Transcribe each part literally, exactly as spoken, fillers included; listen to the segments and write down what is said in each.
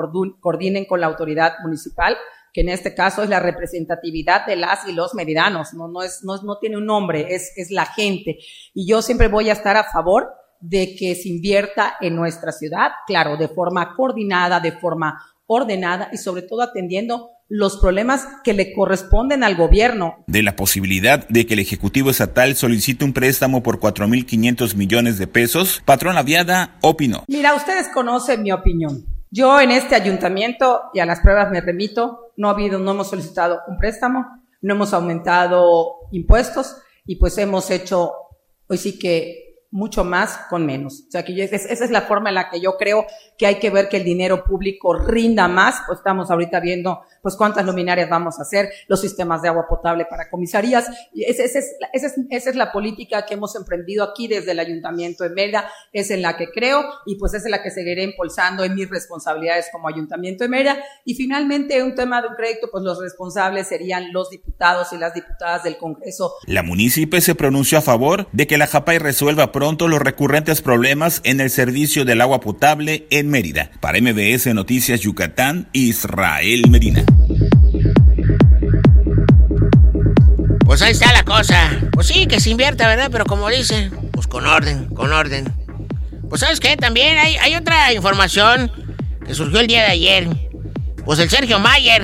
coordinen con la autoridad municipal, que en este caso es la representatividad de las y los meridanos, no, no, es, no, no tiene un nombre, es, es la gente. Y yo siempre voy a estar a favor de que se invierta en nuestra ciudad, claro, de forma coordinada, de forma ordenada y sobre todo atendiendo los problemas que le corresponden al gobierno. De la posibilidad de que el Ejecutivo Estatal solicite un préstamo por cuatro mil quinientos millones de pesos, Patrona Viada opinó. Mira, ustedes conocen mi opinión. Yo en este ayuntamiento, y a las pruebas me remito, no ha habido, no hemos solicitado un préstamo, no hemos aumentado impuestos y pues hemos hecho, hoy sí que mucho más con menos. O sea, que yo, esa es la forma en la que yo creo que hay que ver que el dinero público rinda más. Pues estamos ahorita viendo pues cuántas luminarias vamos a hacer, los sistemas de agua potable para comisarías. Esa, esa, es, esa, es, esa es la política que hemos emprendido aquí desde el Ayuntamiento de Mérida, es en la que creo y pues es en la que seguiré impulsando en mis responsabilidades como Ayuntamiento de Mérida. Y finalmente, un tema de un crédito, pues los responsables serían los diputados y las diputadas del Congreso. La munícipe se pronunció a favor de que la JAPAI resuelva pronto los recurrentes problemas en el servicio del agua potable en Mérida. Para M B S Noticias Yucatán, Israel Medina. Pues ahí está la cosa. Pues sí, que se invierta, ¿verdad? Pero como dicen, pues con orden, con orden. Pues ¿sabes qué? También hay, hay otra información que surgió el día de ayer. Pues el Sergio Mayer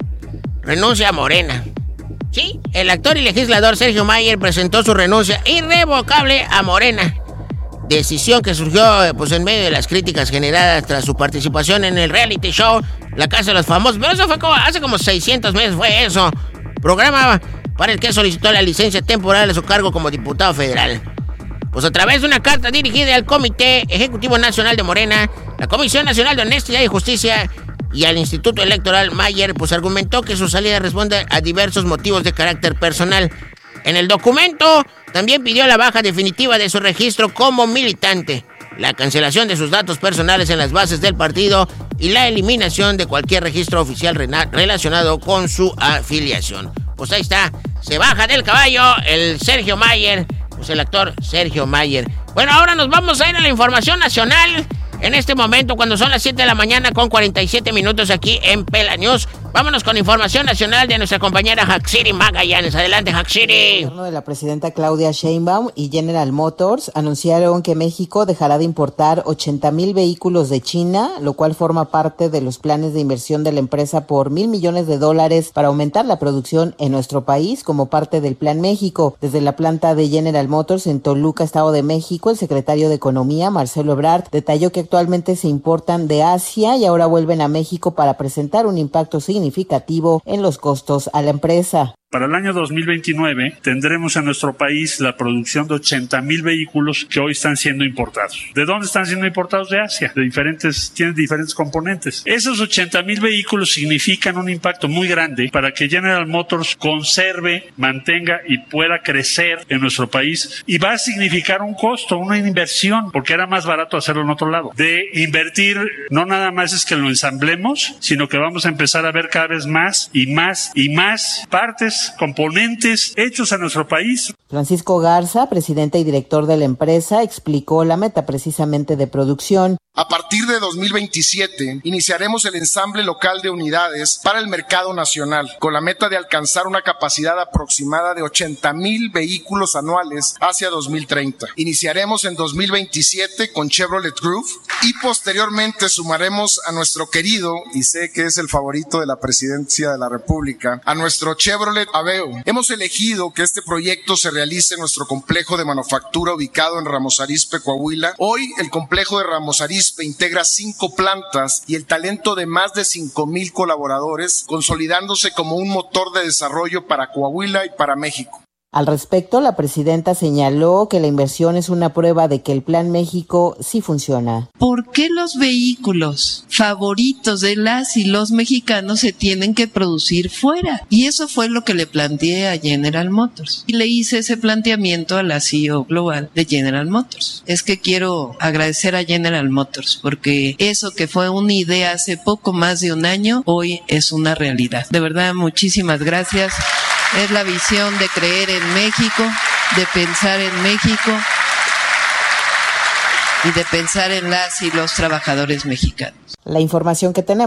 renuncia a Morena. Sí, el actor y legislador Sergio Mayer presentó su renuncia irrevocable a Morena. Decisión que surgió pues en medio de las críticas generadas tras su participación en el reality show La Casa de los Famosos. Pero eso fue como, hace como seiscientos meses fue eso. Programa para el que solicitó la licencia temporal a su cargo como diputado federal. Pues a través de una carta dirigida al Comité Ejecutivo Nacional de Morena, la Comisión Nacional de Honestidad y Justicia y al Instituto Electoral, Mayer pues argumentó que su salida responde a diversos motivos de carácter personal. En el documento también pidió la baja definitiva de su registro como militante, la cancelación de sus datos personales en las bases del partido y la eliminación de cualquier registro oficial relacionado con su afiliación. Pues ahí está, se baja del caballo el Sergio Mayer, pues el actor Sergio Mayer. Bueno, ahora nos vamos a ir a la información nacional. En este momento, cuando son las siete de la mañana con cuarenta y siete minutos aquí en Pela News, vámonos con información nacional de nuestra compañera Haxiri Magallanes. Adelante, Haxiri. El gobierno de la presidenta Claudia Sheinbaum y General Motors anunciaron que México dejará de importar ochenta mil vehículos de China, lo cual forma parte de los planes de inversión de la empresa por mil millones de dólares para aumentar la producción en nuestro país como parte del Plan México. Desde la planta de General Motors en Toluca, Estado de México, el secretario de Economía, Marcelo Ebrard, detalló que actualmente se importan de Asia y ahora vuelven a México para presentar un impacto significativo en los costos a la empresa. Para el año dos mil veintinueve tendremos en nuestro país la producción de ochenta mil vehículos que hoy están siendo importados. ¿De dónde están siendo importados? De Asia. De diferentes, tienen diferentes componentes. Esos ochenta mil vehículos significan un impacto muy grande para que General Motors conserve, mantenga y pueda crecer en nuestro país. Y va a significar un costo, una inversión, porque era más barato hacerlo en otro lado. De invertir, no nada más es que lo ensamblemos, sino que vamos a empezar a ver cada vez más y más y más partes, componentes hechos en nuestro país. Francisco Garza, presidente y director de la empresa, explicó la meta precisamente de producción. A partir de dos mil veintisiete, iniciaremos el ensamble local de unidades para el mercado nacional, con la meta de alcanzar una capacidad aproximada de ochenta mil vehículos anuales hacia dos mil treinta. Iniciaremos en dos mil veintisiete con Chevrolet Groove y posteriormente sumaremos a nuestro querido, y sé que es el favorito de la presidencia de la República, a nuestro Chevrolet Aveo. Hemos elegido que este proyecto se realice en nuestro complejo de manufactura ubicado en Ramos Arizpe, Coahuila. Hoy el complejo de Ramos Arizpe integra cinco plantas y el talento de más de cinco mil colaboradores, consolidándose como un motor de desarrollo para Coahuila y para México. Al respecto, la presidenta señaló que la inversión es una prueba de que el Plan México sí funciona. ¿Por qué los vehículos favoritos de las y los mexicanos se tienen que producir fuera? Y eso fue lo que le planteé a General Motors. Y le hice ese planteamiento a la C E O global de General Motors. Es que quiero agradecer a General Motors porque eso que fue una idea hace poco más de un año, hoy es una realidad. De verdad, muchísimas gracias. Es la visión de creer en México, de pensar en México. y de pensar en las y los trabajadores mexicanos. La información que tenemos